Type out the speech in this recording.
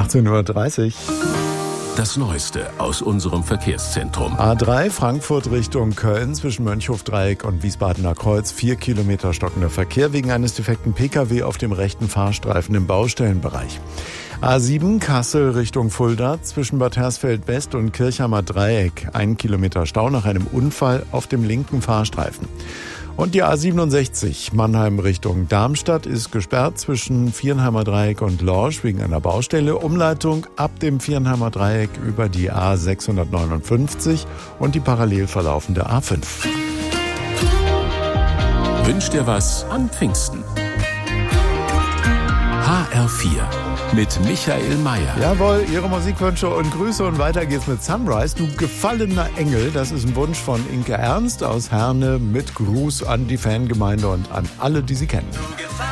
18:30 Uhr. Das Neueste aus unserem Verkehrszentrum. A3 Frankfurt Richtung Köln zwischen Mönchhofdreieck und Wiesbadener Kreuz. 4 Kilometer stockender Verkehr wegen eines defekten Pkw auf dem rechten Fahrstreifen im Baustellenbereich. A7 Kassel Richtung Fulda zwischen Bad Hersfeld West und Kirchheimer Dreieck. 1 Kilometer Stau nach einem Unfall auf dem linken Fahrstreifen. Und die A67 Mannheim Richtung Darmstadt ist gesperrt zwischen Viernheimer Dreieck und Lorsch wegen einer Baustelle. Umleitung ab dem Viernheimer Dreieck über die A659 und die parallel verlaufende A5. Wünscht dir was an Pfingsten? HR4 mit Michael Mayer. Jawohl, Ihre Musikwünsche und Grüße und weiter geht's mit Sunrise. Du gefallener Engel, das ist ein Wunsch von Inke Ernst aus Herne mit Gruß an die Fangemeinde und an alle, die sie kennen.